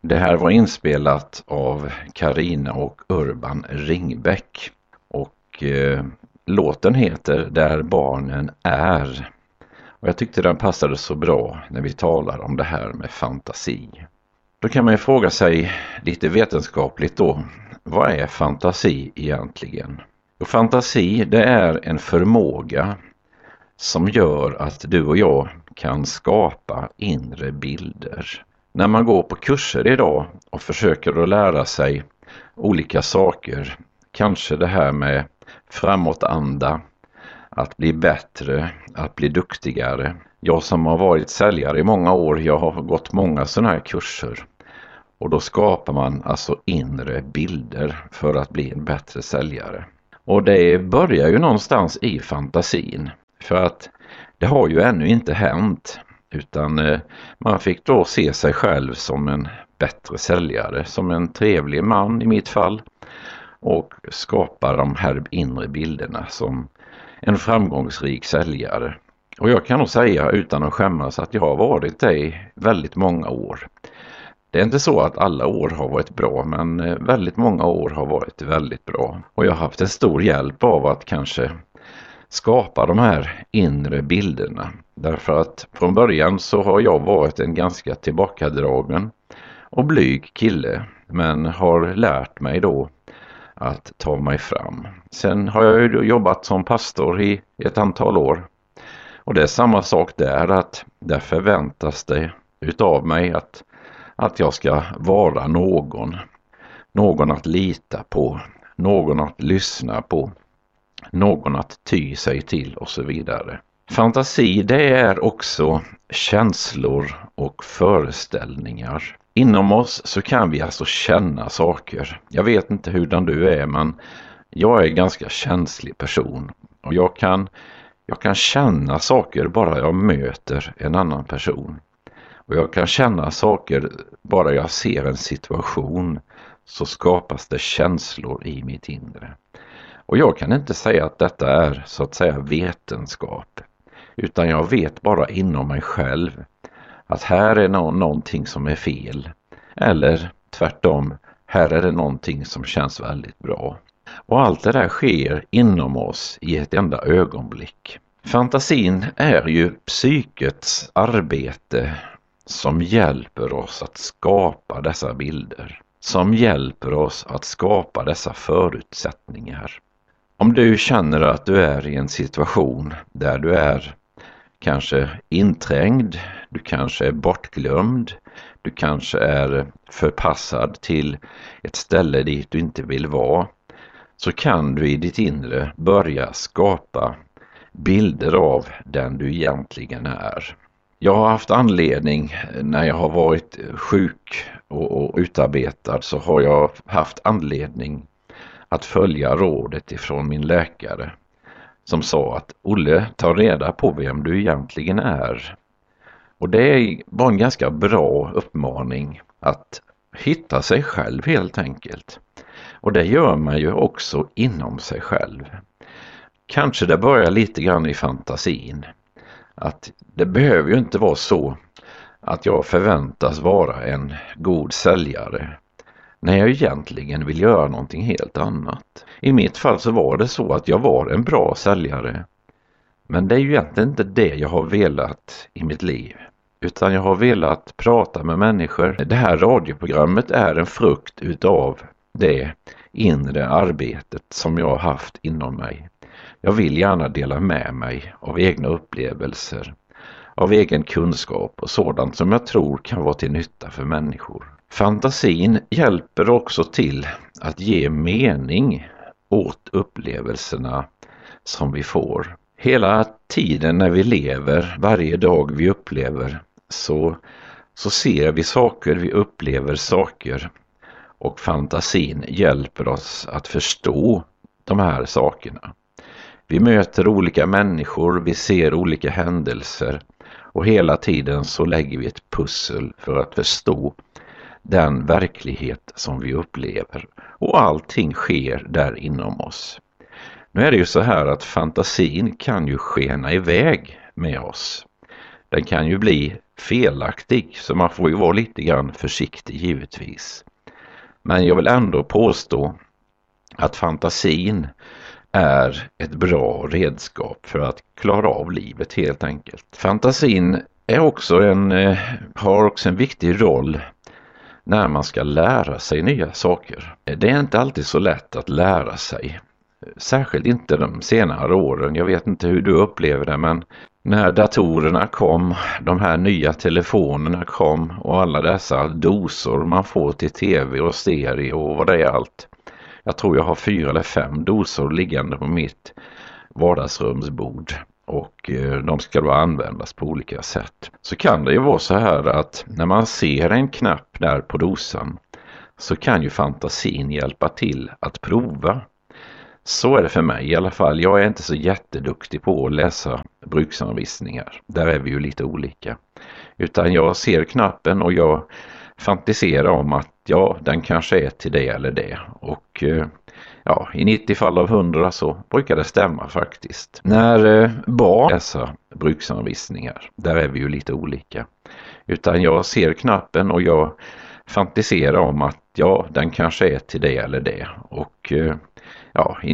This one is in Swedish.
Det här var inspelat av Carina och Urban Ringbäck och låten heter Där barnen är. Och jag tyckte den passade så bra när vi talar om det här med fantasi. Då kan man ju fråga sig lite vetenskapligt då, vad är fantasi egentligen? Och fantasi, det är en förmåga som gör att du och jag kan skapa inre bilder. När man går på kurser idag och försöker att lära sig olika saker, kanske det här med framåtanda, att bli bättre, att bli duktigare. Jag som har varit säljare i många år, jag har gått många sådana här kurser. Och då skapar man alltså inre bilder för att bli en bättre säljare. Och det börjar ju någonstans i fantasin. För att det har ju ännu inte hänt. Utan man fick då se sig själv som en bättre säljare. Som en trevlig man i mitt fall. Och skapa de här inre bilderna som en framgångsrik säljare. Och jag kan nog säga utan att skämmas att jag har varit det i väldigt många år. Det är inte så att alla år har varit bra, men väldigt många år har varit väldigt bra. Och jag har haft en stor hjälp av att kanske skapa de här inre bilderna. Därför att från början så har jag varit en ganska tillbakadragen och blyg kille. Men har lärt mig då att ta mig fram. Sen har jag ju jobbat som pastor i ett antal år. Och det är samma sak där, att där förväntas det utav mig att jag ska vara någon att lita på, någon att lyssna på, någon att ty sig till och så vidare. Fantasi, det är också känslor och föreställningar. Inom oss så kan vi alltså känna saker. Jag vet inte hurdan du är, men jag är en ganska känslig person. Och jag kan känna saker bara jag möter en annan person. Och jag kan känna saker bara jag ser en situation, så skapas det känslor i mitt inre. Och jag kan inte säga att detta är så att säga vetenskap. Utan jag vet bara inom mig själv att här är någonting som är fel. Eller tvärtom, här är det någonting som känns väldigt bra. Och allt det där sker inom oss i ett enda ögonblick. Fantasin är ju psykets arbete som hjälper oss att skapa dessa bilder. Som hjälper oss att skapa dessa förutsättningar. Om du känner att du är i en situation där du är kanske inträngd, du kanske är bortglömd, du kanske är förpassad till ett ställe dit du inte vill vara, så kan du i ditt inre börja skapa bilder av den du egentligen är. Jag har haft anledning, när jag har varit sjuk och utarbetad, så har jag haft anledning att följa rådet ifrån min läkare som sa att Olle, ta reda på vem du egentligen är. Och det var en ganska bra uppmaning att hitta sig själv helt enkelt. Och det gör man ju också inom sig själv. Kanske det börjar lite grann i fantasin. Att det behöver ju inte vara så att jag förväntas vara en god säljare när jag egentligen vill göra någonting helt annat. I mitt fall så var det så att jag var en bra säljare. Men det är ju egentligen inte det jag har velat i mitt liv. Utan jag har velat prata med människor. Det här radioprogrammet är en frukt utav det inre arbetet som jag har haft inom mig. Jag vill gärna dela med mig av egna upplevelser, av egen kunskap och sådant som jag tror kan vara till nytta för människor. Fantasin hjälper också till att ge mening åt upplevelserna som vi får. Hela tiden när vi lever, varje dag vi upplever, så ser vi saker, vi upplever saker. Och fantasin hjälper oss att förstå de här sakerna. Vi möter olika människor, vi ser olika händelser och hela tiden så lägger vi ett pussel för att förstå den verklighet som vi upplever. Och allting sker där inom oss. Nu är det ju så här att fantasin kan ju skena iväg med oss. Den kan ju bli felaktig, så man får ju vara lite grann försiktig givetvis. Men jag vill ändå påstå att fantasin är ett bra redskap för att klara av livet helt enkelt. Fantasin är har också en viktig roll när man ska lära sig nya saker. Det är inte alltid så lätt att lära sig. Särskilt inte de senare åren. Jag vet inte hur du upplever det, men när datorerna kom, de här nya telefonerna kom och alla dessa dosor man får till tv och stereo och vad det är allt. Jag tror jag har 4 eller 5 dosor liggande på mitt vardagsrumsbord och de ska då användas på olika sätt. Så kan det ju vara så här att när man ser en knapp där på dosan så kan ju fantasin hjälpa till att prova. Så är det för mig i alla fall. Jag är inte så jätteduktig på att läsa bruksanvisningar. Där är vi ju lite olika. Utan jag ser knappen och jag fantiserar om att ja, den kanske är till det eller det. Och ja, i 90 fall av 100 så brukar det stämma faktiskt. När barn läser bruksanvisningar, där är vi ju lite olika. Utan jag ser knappen och jag fantiserar om att ja, den kanske är till det eller det. Och ja,